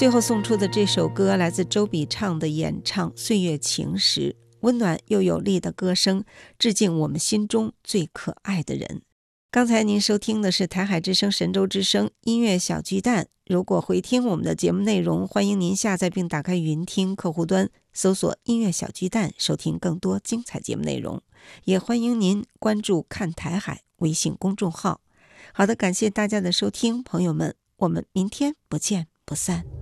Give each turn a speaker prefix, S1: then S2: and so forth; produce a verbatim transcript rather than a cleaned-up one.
S1: 最后送出的这首歌来自周笔畅的演唱《岁月情时》，温暖又有力的歌声，致敬我们心中最可爱的人。刚才您收听的是台海之声神州之声音乐小巨蛋。如果回听我们的节目内容，欢迎您下载并打开云听客户端，搜索音乐小巨蛋，收听更多精彩节目内容。也欢迎您关注看台海微信公众号。好的，感谢大家的收听，朋友们，我们明天不见不散。